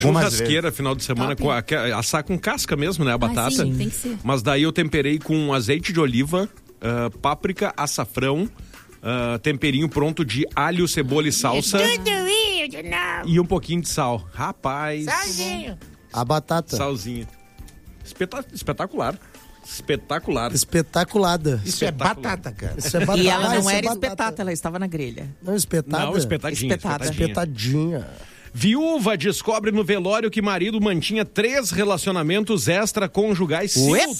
churrasqueira final de semana, assar com casca mesmo, né? A batata. Sim, tem que ser. Mas daí eu temperei com azeite de oliva, páprica, açafrão, temperinho pronto de alho, cebola e salsa. E um pouquinho de sal. Rapaz. Salzinho. A batata. Salzinho. Espetacular. Espetacular. Espetaculada. Isso é batata, cara. Isso é batata. E ela não isso é era batata. espetada, ela estava na grelha. Não, espetada? Não, espetadinha. Espetadinha. Viúva descobre no velório que marido mantinha 3 relacionamentos extraconjugais simultâneos.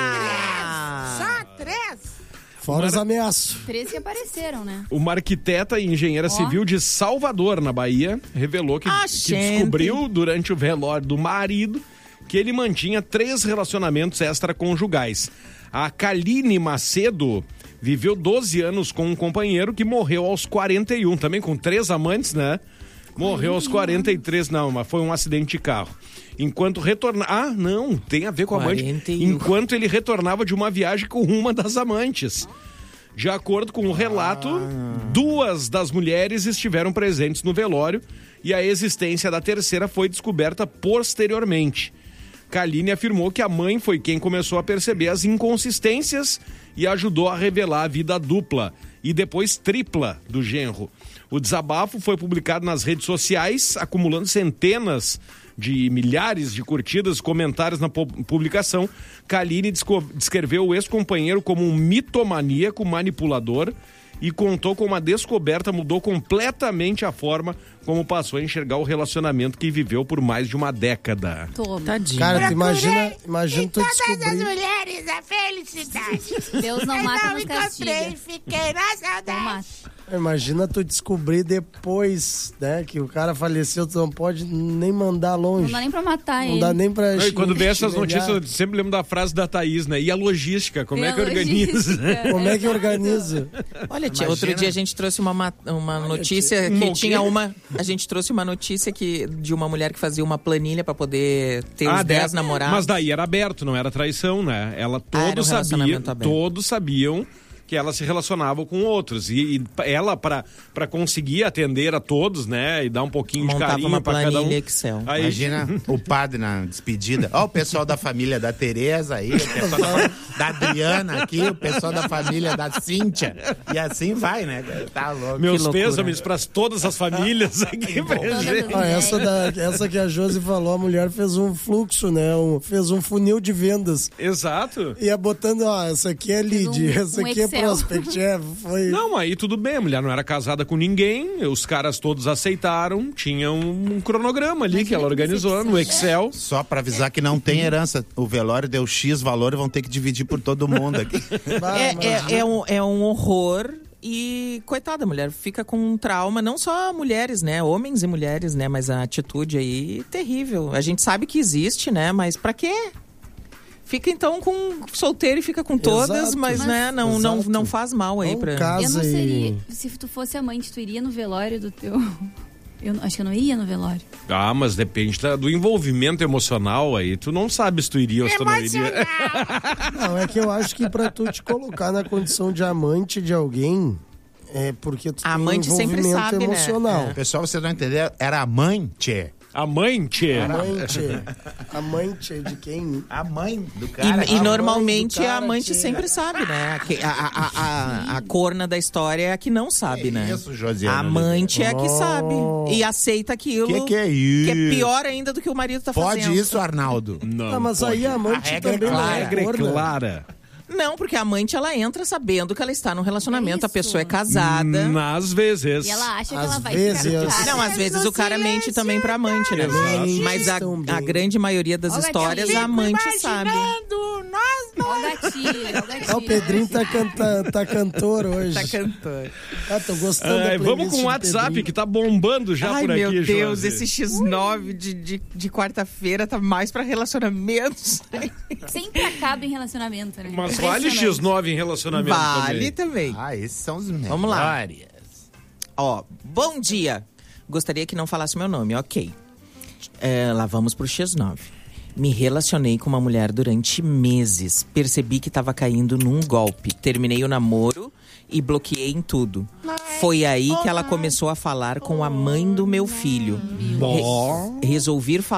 Só 3? Fora os ameaços. 3 que apareceram, né? Uma arquiteta e engenheira civil de Salvador, na Bahia, revelou que descobriu durante o velório do marido que ele mantinha 3 relacionamentos extraconjugais. A Kaline Macedo viveu 12 anos com um companheiro que morreu aos 41, também com 3 amantes, né? Morreu aos 43, não, mas foi um acidente de carro. Enquanto retornava... Ah, não, tem a ver com a amante. 41. Enquanto ele retornava de uma viagem com uma das amantes. De acordo com o relato, 2 das mulheres estiveram presentes no velório e a existência da terceira foi descoberta posteriormente. Kaline afirmou que a mãe foi quem começou a perceber as inconsistências e ajudou a revelar a vida dupla e depois tripla do genro. O desabafo foi publicado nas redes sociais, acumulando centenas de milhares de curtidas e comentários na publicação. Kaline descreveu o ex-companheiro como um mitomaníaco manipulador e contou como a descoberta mudou completamente a forma como passou a enxergar o relacionamento que viveu por mais de uma década. Tadinho. Cara, tu imagina tu descobrir... todas as mulheres a felicidade. Deus não mata, nos castiga. Fiquei na saudade. Imagina tu descobrir depois, né, que o cara faleceu, tu não pode nem mandar longe. Não dá nem pra matar ele. Não dá nem pra... E quando vem essas notícias, eu sempre lembro da frase da Thaís, né? E a logística, como é que organiza? Como é que organiza? Olha, tia, outro dia a gente trouxe uma notícia que tinha uma... A gente trouxe uma notícia de uma mulher que fazia uma planilha pra poder ter os 10 namorados. Mas daí era aberto, não era traição, né? Todos sabiam que ela se relacionava com outros. E ela, pra conseguir atender a todos, né? E dar um pouquinho de carinho pra cada um. Excel. Aí... Imagina o padre na despedida. Ó, o pessoal da família da Tereza aí, o pessoal da Adriana aqui, o pessoal da família da Cíntia. E assim vai, né? Tá louco. Meus pêsames pra todas as famílias aqui presentes. Essa que a Josi falou, a mulher fez um fluxo, né? Fez um funil de vendas. Exato. Ia botando, essa aqui é lead, essa aqui é prospect, foi... Não, aí tudo bem, a mulher não era casada com ninguém, os caras todos aceitaram, tinha um cronograma ali que ela organizou no Excel. Só pra avisar que não tem herança. O velório deu X valor e vão ter que dividir por todo mundo aqui. É um horror. E, coitada, a mulher fica com um trauma, não só mulheres, né? Homens e mulheres, né? Mas a atitude aí, terrível. A gente sabe que existe, né? Mas pra quê? Fica então com solteiro e fica com todas, mas né, não faz mal aí pra... Eu não seria... Se tu fosse amante, tu iria no velório do teu... acho que eu não iria no velório. Ah, mas depende do envolvimento emocional aí. Tu não sabe se tu iria ou se tu não iria. Não, é que eu acho que pra tu te colocar na condição de amante de alguém, é porque tu amante tem envolvimento sempre sabe, emocional. Né? Pessoal, você não entendeu? Era a mãe, tchê. Amante? Amante de quem? A mãe do cara. E normalmente a amante sempre sabe, né? A corna da história é a que não sabe, né? Isso, Josiane. A amante é a que sabe. E aceita aquilo. Que é isso? Que é pior ainda do que o marido tá fazendo. Pode isso, Arnaldo? Não, mas aí a amante também não é clara. Não, porque a amante, ela entra sabendo que ela está num relacionamento, a pessoa é casada. Às vezes. E ela acha que ela vai ficar com o cara. Não, às vezes o cara mente também pra amante, né? Mas a grande maioria das histórias, a amante sabe. Ó o gatilho. O Pedrinho tá cantor hoje. Tá cantor. Tô gostando da vamos com o WhatsApp, que tá bombando já por aqui, meu Deus, Josi. esse X9 de quarta-feira tá mais pra relacionamentos. Sempre acaba em relacionamento, né? Mas vale X9 em relacionamento Vale também. Esses são os melhores. Vamos lá. Ó, bom dia. Gostaria que não falasse meu nome, ok. Lá vamos pro X9. Me relacionei com uma mulher durante meses. Percebi que estava caindo num golpe. Terminei o namoro e bloqueei em tudo. Foi aí que ela começou a falar com a mãe do meu filho. Resolvi falar